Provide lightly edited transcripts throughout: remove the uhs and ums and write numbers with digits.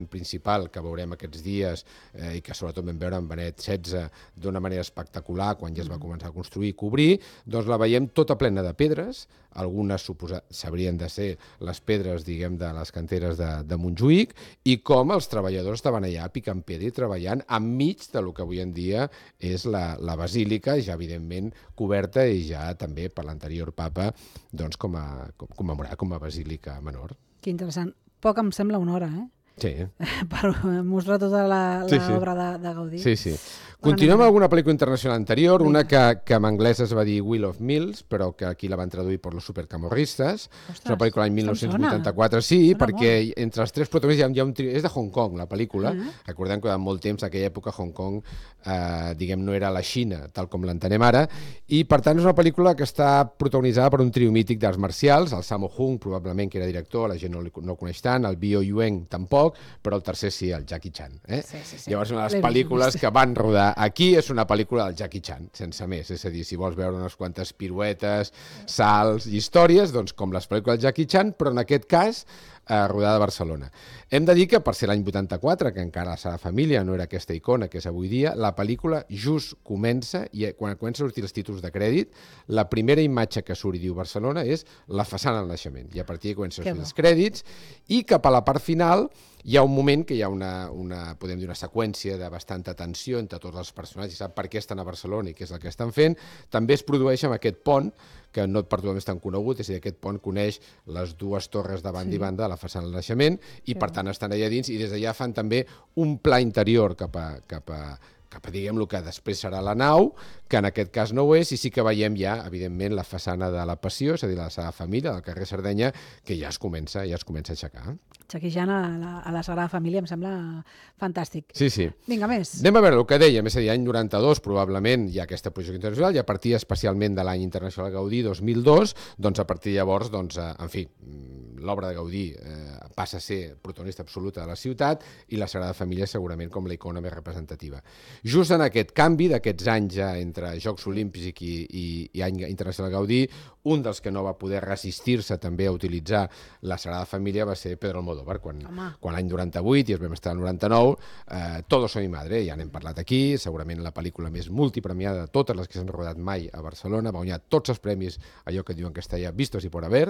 principal que veurem aquests dies i que sobretot vam veure en Benet XVI d'una manera espectacular quan ja es va començar a construir i cobrir, doncs la veiem tota plena de pedres, algunes sabrien de ser les pedres, diguem, de les canteres de Montjuïc, i com els treballadors estaven allà picant pedra i treballant enmig del que avui en dia és la basílica, ja evidentment coberta i ja també per l'anterior papa doncs commemorada com a basílica menor. Que interessant. Poc em sembla una hora, Sí. Per mostrar tota l'obra de Gaudí. Sí. Continuem amb alguna pel·lícula internacional anterior, una que en anglès es va dir Will of Mills, però que aquí la van traduir per Los Supercamorristas. És una pel·lícula l'any 1984, sí, perquè entre els tres protagonistes hi ha un trio. És de Hong Kong, la pel·lícula. Recordem que durant molt temps, en aquella època, Hong Kong, diguem, no era la Xina, tal com l'entenem ara, i per tant és una pel·lícula que està protagonitzada per un trio mític d'arts marcials, el Sammo Hung, probablement, que era director, la gent no el coneix tant, el Bio Yuen tampoc, però el tercer sí, el Jackie Chan. Sí. Llavors, una de les pel·lícules que van rodar aquí és una pel·lícula del Jackie Chan, sense més. És a dir, si vols veure unes quantes piruetes, salts i històries, doncs com les pel·lícules del Jackie Chan, però en aquest cas rodada a Barcelona. Hem de dir que per ser l'any 84, que encara la Sagrada Família no era aquesta icona que és avui dia, la pel·lícula just comença, i quan comença a sortir els títols de crèdit, la primera imatge que surt i diu Barcelona és la façana del naixement, i a partir d'aquí comencen a sortir els crèdits, i cap a la part final hi ha un moment que hi ha podem dir, una seqüència de bastanta tensió entre tots els personatges, sap per què estan a Barcelona i què és el que estan fent. També es produeix amb aquest pont, que no per tothom és tan conegut, és a dir, aquest pont coneix les dues torres de banda i banda de la façana del naixement, i per tant estan allà dins, i des d'allà fan també un pla interior cap a diguem, el que després serà la nau, que en aquest cas no ho és, i sí que veiem ja, evidentment, la façana de la Passió, és a dir, la Sagrada Família, del carrer Sardenya, que ja es comença a aixecar. Xaquejant a la Sagrada Família em sembla fantàstic. Sí. Vinga, més. Anem a veure el que dèiem, és a dir, l'any 92 probablement hi ha aquesta projecció internacional, i a partir especialment de l'any internacional Gaudí 2002, doncs a partir de llavors, en fi, l'obra de Gaudí passa a ser protagonista absoluta de la ciutat, i la Sagrada Família segurament com la icona més representativa. Just en aquest canvi d'aquests anys entre Jocs Olímpics i any internacional Gaudí, un dels que no va poder resistir-se també a utilitzar la Sagrada Família va ser Pedro Almodóvar, quan l'any 98, i es vam estar al 99, Todos son mi madre, ja n'hem parlat aquí, segurament la pel·lícula més multipremiada de totes les que s'han rodat mai a Barcelona, va guanyar tots els premis, allò que diuen en castellà, vistos y por haber,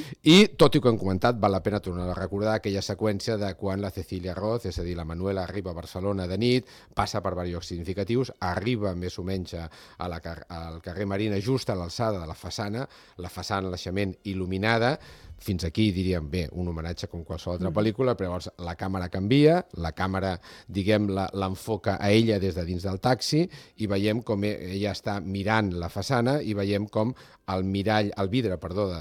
i tot i que ho hem comentat, val la pena tornar a recordar aquella seqüència de quan la Cecilia Roth, és a dir, la Manuela, arriba a Barcelona de nit, passa per diversos llocs significatius, arriba més o menys al carrer Marina, just a l'alçada de la façana al naixement il·luminada. Fins aquí diríem, bé, un homenatge com qualsevol altra pel·lícula, però llavors la càmera canvia, la càmera, diguem, l'enfoca a ella des de dins del taxi, i veiem com ella està mirant la façana, i veiem com el vidre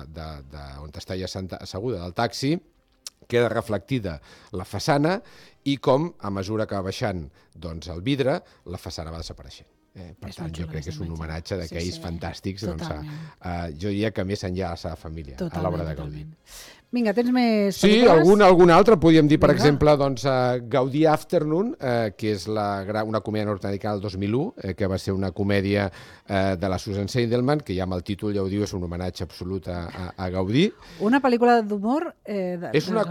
on està ella asseguda del taxi, queda reflectida la façana, i com, a mesura que va baixant el vidre, la façana va desapareixent. Per tant, jo crec que és un homenatge d'aquells fantàstics, jo diria que més enllà a la Sagrada Família, a l'obra de Gaudí. Vinga, tens més pel·lícules? Sí, alguna altra. Podríem dir, per exemple, Gaudí Afternoon, que és una comèdia nord-americana del 2001, que va ser una comèdia de la Susan Seidelman, que ja amb el títol ja ho diu, és un homenatge absolut a Gaudí. Una pel·lícula d'humor? És una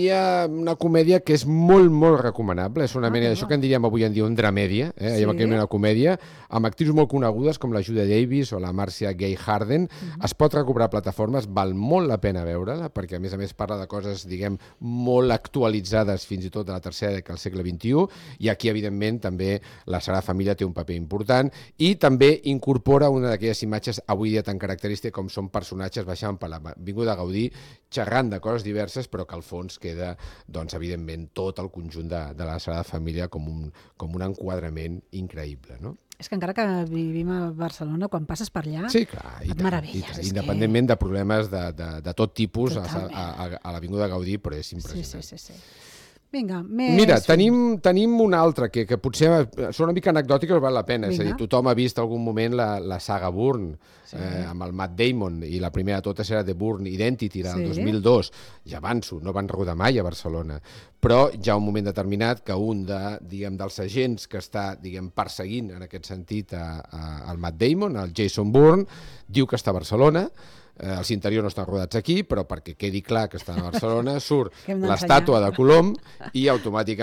comèdia que és molt, molt recomanable. És una mena d'això que en diríem avui en dia un dramèdia, una comèdia, amb actrius molt conegudes com la Judy Davis o la Marcia Gay Harden. Es pot recuperar a plataformes, val molt la pena veure-la, perquè a més parla de coses, diguem, molt actualitzades fins i tot de la tercera dècada del segle XXI, i aquí, evidentment, també la Sagrada Família té un paper important, i també incorpora una d'aquelles imatges avui dia tan característiques com són personatges baixant per l'Avinguda Gaudí, xerrant de coses diverses, però que al fons queda, doncs, evidentment, tot el conjunt de la Sagrada Família com un enquadrament increïble, no? És que encara que vivim a Barcelona, quan passes per allà, sí, clar, et meravelles. Independentment de problemes de tot tipus a l'Avinguda Gaudí, però és impressionant. Sí. Vinga, més... Mira, tenim una altra que potser són una mica anecdòtica, però val la pena. És a dir, tothom ha vist algun moment la saga Bourne, amb el Matt Damon, i la primera de totes era The Bourne Identity, del 2002. Ja avanço, no van rodar mai a Barcelona. Però hi ha un moment determinat que un dels agents que està perseguint, en aquest sentit, el Matt Damon, el Jason Bourne, diu que està a Barcelona. Els interiors no estan rodats aquí, però perquè quedi clar que estan a Barcelona, surt l'estàtua de Colom i automàticament